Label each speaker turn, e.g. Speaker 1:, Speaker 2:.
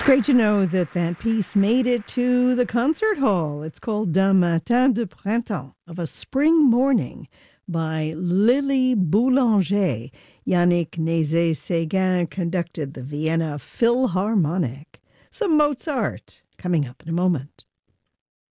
Speaker 1: It's great to know that that piece made it to the concert hall. It's called D'un matin de printemps, of a spring morning, by Lily Boulanger. Yannick Nézet-Séguin conducted the Vienna Philharmonic. Some Mozart coming up in a moment.